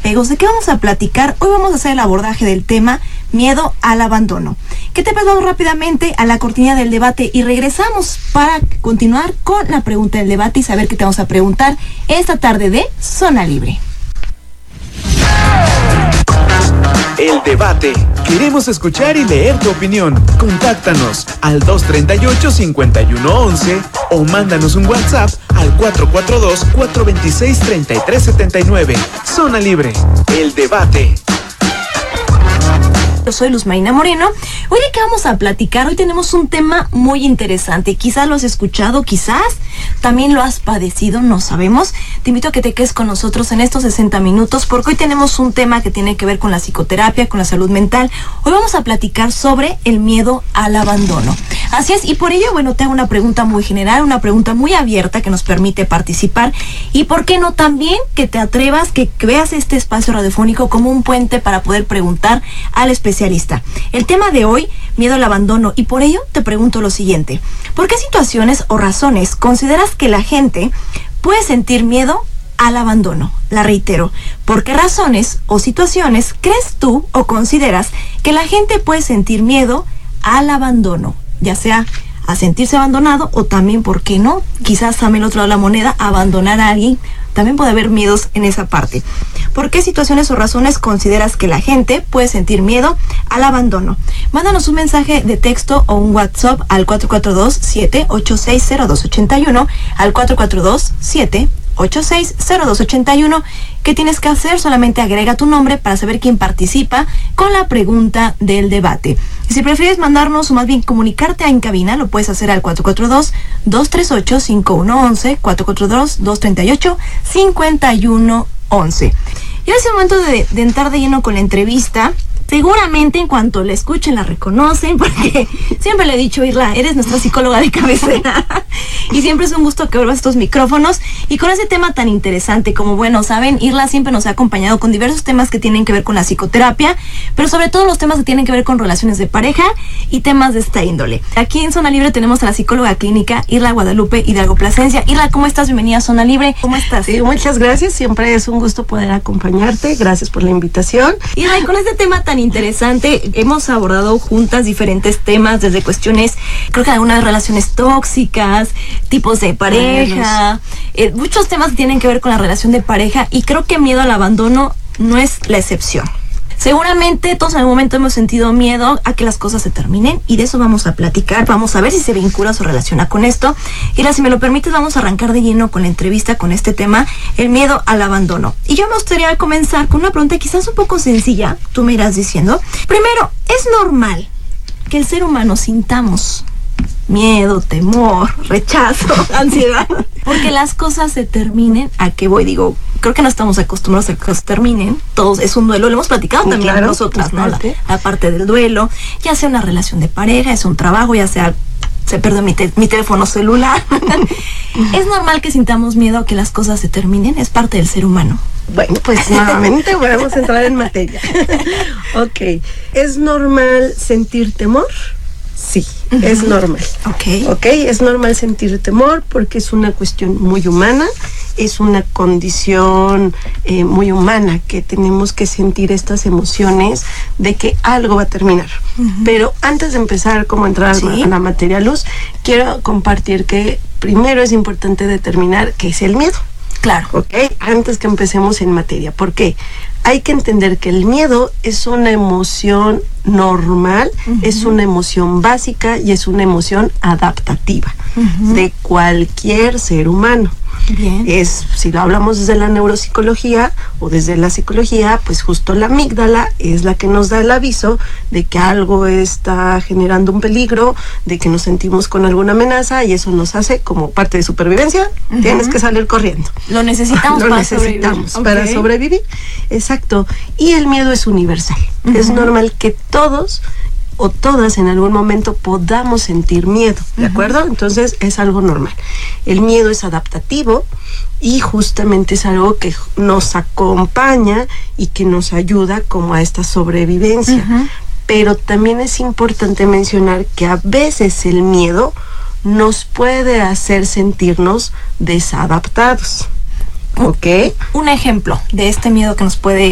apegos. ¿De qué vamos a platicar? Hoy vamos a hacer el abordaje del tema miedo al abandono. ¿Qué te parece? Vamos rápidamente a la cortina del debate y regresamos para continuar con la pregunta del debate y saber qué te vamos a preguntar esta tarde de Zona Libre. El debate. Queremos escuchar y leer tu opinión. Contáctanos al 238-5111 o mándanos un WhatsApp al 442-426-3379. Zona Libre. El debate. Yo soy Luz Marina Moreno. Hoy de qué vamos a platicar. Hoy tenemos un tema muy interesante. Quizás lo has escuchado, quizás también lo has padecido, no sabemos. Te invito a que te quedes con nosotros en estos 60 minutos porque hoy tenemos un tema que tiene que ver con la psicoterapia, con la salud mental. Hoy vamos a platicar sobre el miedo al abandono. Así es, y por ello, bueno, te hago una pregunta muy general, una pregunta muy abierta que nos permite participar y, ¿por qué no también que te atrevas, que veas este espacio radiofónico como un puente para poder preguntar al especialista? El tema de hoy, miedo al abandono, y por ello te pregunto lo siguiente: ¿por qué situaciones o razones consideras que la gente puede sentir miedo al abandono? La reitero, ¿por qué razones o situaciones crees tú o consideras que la gente puede sentir miedo al abandono? Ya sea a sentirse abandonado o también, ¿por qué no? Quizás también el otro lado de la moneda, abandonar a alguien. También puede haber miedos en esa parte. ¿Por qué situaciones o razones consideras que la gente puede sentir miedo al abandono? Mándanos un mensaje de texto o un WhatsApp al 442-786-0281, al 442-786-0281. ¿Qué tienes que hacer? Solamente agrega tu nombre para saber quién participa con la pregunta del debate. Y si prefieres mandarnos o más bien comunicarte en cabina, lo puedes hacer al 442-238-5111, 442-238-5111. Y ahora es el momento de entrar de lleno con la entrevista. Seguramente en cuanto la escuchen la reconocen, porque siempre le he dicho, Irla, eres nuestra psicóloga de cabecera y siempre es un gusto que vuelvas estos micrófonos y con ese tema tan interesante. Como bueno, saben, Irla siempre nos ha acompañado con diversos temas que tienen que ver con la psicoterapia, pero sobre todo los temas que tienen que ver con relaciones de pareja y temas de esta índole. Aquí en Zona Libre tenemos a la psicóloga clínica Irla Guadalupe Hidalgo Plasencia. Irla, ¿cómo estás? Bienvenida a Zona Libre. ¿Cómo estás? Sí, muchas gracias. Siempre es un gusto poder acompañarte. Gracias por la invitación. Irla, y con este tema tan interesante, hemos abordado juntas diferentes temas, desde cuestiones, creo que algunas relaciones tóxicas, tipos de pareja, muchos temas que tienen que ver con la relación de pareja, y creo que miedo al abandono no es la excepción. Seguramente todos en algún momento hemos sentido miedo a que las cosas se terminen, y de eso vamos a platicar. Vamos a ver si se vincula o se relaciona con esto. Y si me lo permites, vamos a arrancar de lleno con la entrevista con este tema, el miedo al abandono. Y yo me gustaría comenzar con una pregunta quizás un poco sencilla, tú me irás diciendo. Primero, ¿es normal que el ser humano sintamos miedo, temor, rechazo, ansiedad, porque las cosas se terminen? ¿A qué voy? Digo, creo que no estamos acostumbrados a que se terminen. Todos es un duelo, lo hemos platicado también claro, nosotras, ¿no? La parte del duelo, ya sea una relación de pareja, es un trabajo, ya sea se perdió mi teléfono celular. ¿Es normal que sintamos miedo a que las cosas se terminen? Es parte del ser humano. Bueno, pues nuevamente vamos a entrar en materia. Ok, ¿es normal sentir temor? Sí, es normal. Ok, es normal sentir temor porque es una cuestión muy humana, es una condición muy humana que tenemos que sentir estas emociones de que algo va a terminar. Pero antes de empezar, como entrar a la materia, Luz, quiero compartir que primero es importante determinar qué es el miedo. Claro. Ok, antes que empecemos en materia. ¿Por qué? Hay que entender que el miedo es una emoción normal, es una emoción básica y es una emoción adaptativa de cualquier ser humano. Bien. Si lo hablamos desde la neuropsicología o desde la psicología, pues justo la amígdala es la que nos da el aviso de que algo está generando un peligro, de que nos sentimos con alguna amenaza, y eso nos hace como parte de supervivencia, tienes que salir corriendo. Lo necesitamos para sobrevivir. Exacto. Y el miedo es universal. Es normal que todos o todas en algún momento podamos sentir miedo, ¿de acuerdo? Entonces es algo normal. El miedo es adaptativo y justamente es algo que nos acompaña y que nos ayuda como a esta sobrevivencia. Pero también es importante mencionar que a veces el miedo nos puede hacer sentirnos desadaptados. ¿Ok? Un ejemplo de este miedo que nos puede